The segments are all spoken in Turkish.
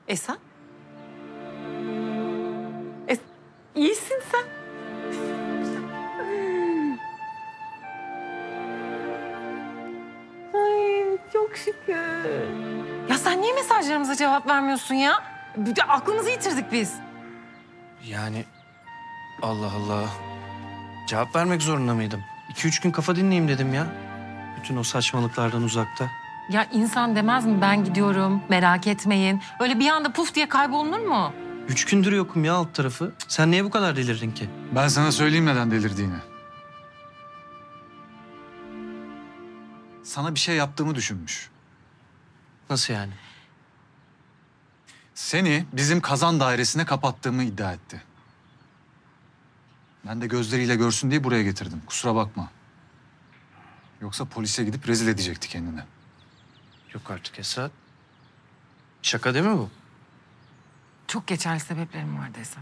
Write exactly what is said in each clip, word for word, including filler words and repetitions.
Esat? Es iyisin sen. Ay çok şükür. Ya sen niye mesajlarımıza cevap vermiyorsun ya? Bir de aklımızı yitirdik biz. Yani Allah Allah. Cevap vermek zorunda mıydım? İki üç gün kafa dinleyeyim dedim ya. Bütün o saçmalıklardan uzakta. Ya insan demez mi ben gidiyorum, merak etmeyin. Öyle bir anda puf diye kaybolunur mu? Üç gündür yokum ya alt tarafı. Sen niye bu kadar delirdin ki? Ben sana söyleyeyim neden delirdiğini. Sana bir şey yaptığımı düşünmüş. Nasıl yani? Seni bizim kazan dairesine kapattığımı iddia etti. Ben de gözleriyle görsün diye buraya getirdim. Kusura bakma. Yoksa polise gidip rezil edecekti kendini. Yok artık Esat. Şaka değil mi bu? Çok geçerli sebeplerim vardı Esat.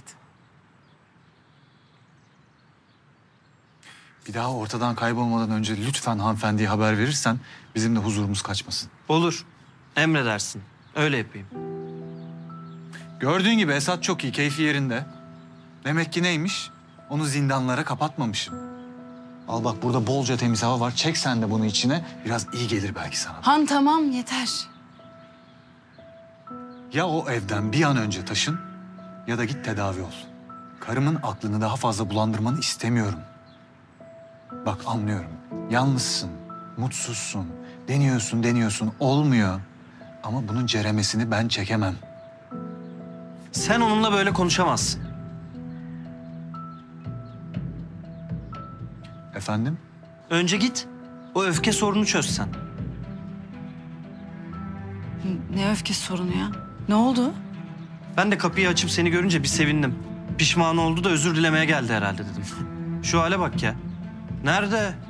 Bir daha ortadan kaybolmadan önce lütfen hanımefendiye haber verirsen bizim de huzurumuz kaçmasın. Olur. Emredersin. Öyle yapayım. Gördüğün gibi Esat çok iyi, keyfi yerinde. Demek ki neymiş? Onu zindanlara kapatmamışım. Al bak burada bolca temiz hava var. Çek sen de bunu içine. Biraz iyi gelir belki sana. Han tamam yeter. Ya o evden bir an önce taşın ya da git tedavi ol. Karımın aklını daha fazla bulandırmanı istemiyorum. Bak anlıyorum. Yalnızsın, mutsuzsun. Deniyorsun, deniyorsun. Olmuyor. Ama bunun ceremesini ben çekemem. Sen onunla böyle konuşamazsın. Efendim? Önce git. O öfke sorunu çöz sen. Ne öfkesi sorunu ya? Ne oldu? Ben de kapıyı açıp seni görünce bir sevindim. Pişman oldu da özür dilemeye geldi herhalde dedim. Şu hale bak ya. Nerede?